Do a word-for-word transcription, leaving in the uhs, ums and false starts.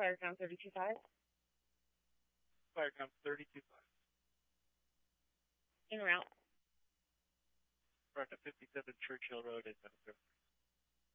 Firecount thirty-two five. Firecount thirty-two five. En route. We're at fifty-seven Churchill Road in Minnesota.